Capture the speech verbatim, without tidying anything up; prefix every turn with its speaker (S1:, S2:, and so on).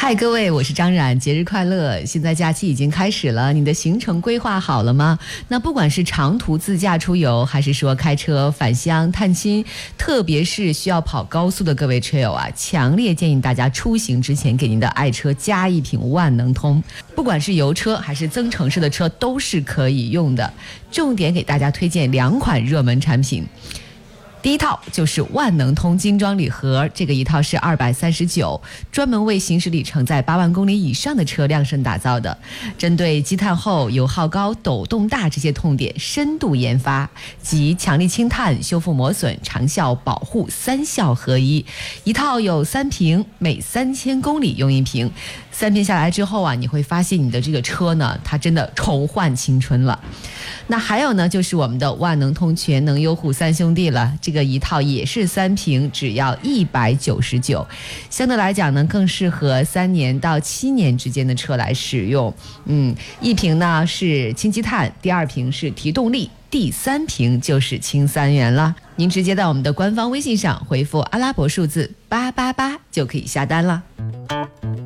S1: 嗨，各位，我是张冉，节日快乐！现在假期已经开始了，你的行程规划好了吗？那不管是长途自驾出游，还是说开车返乡探亲，特别是需要跑高速的各位车友啊，强烈建议大家出行之前给您的爱车加一瓶万能通，不管是油车还是增程式的车都是可以用的。重点给大家推荐两款热门产品。第一套就是万能通精装礼盒，这个一套是二百三十九，专门为行驶里程在八万公里以上的车量身打造的，针对积碳厚、油耗高、抖动大这些痛点深度研发，集强力清碳、修复磨损、长效保护三效合一。一套有三瓶，每三千公里用一瓶，三瓶下来之后啊，你会发现你的这个车呢，它真的重焕青春了。那还有呢，就是我们的万能通全能优护三兄弟了，这个一套也是三瓶，只要一百九十九，相对来讲呢，更适合三年到七年之间的车来使用。嗯，一瓶呢是氢积碳，第二瓶是提动力，第三瓶就是氢三元了。您直接到我们的官方微信上回复阿拉伯数字八八八就可以下单了。